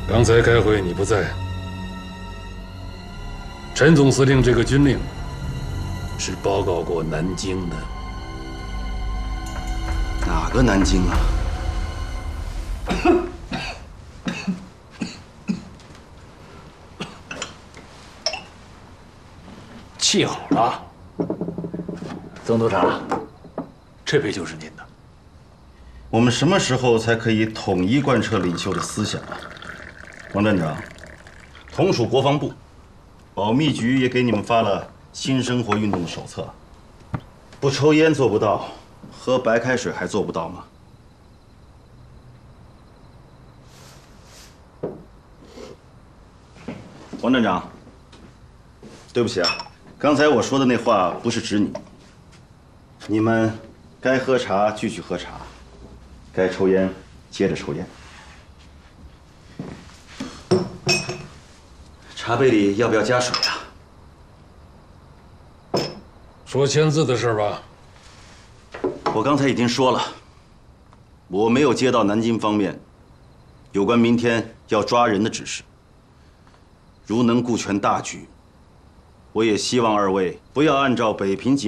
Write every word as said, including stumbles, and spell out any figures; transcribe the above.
刚才开会你不在，陈总司令这个军令是报告过南京的。 哪个南京啊？ 气好了，曾督察，这杯就是您的。 我们什么时候才可以统一贯彻领袖的思想啊？王站长，同属国防部，保密局也给你们发了新生活运动手册。不抽烟做不到，喝白开水还做不到吗？王站长，对不起啊，刚才我说的那话不是指你。你们该喝茶继续喝茶，该抽烟接着抽烟。茶杯里要不要加水啊？ 说签字的事吧。 我刚才已经说了，我没有接到南京方面有关明天要抓人的指示。如能顾全大局，我也希望二位不要按照北平警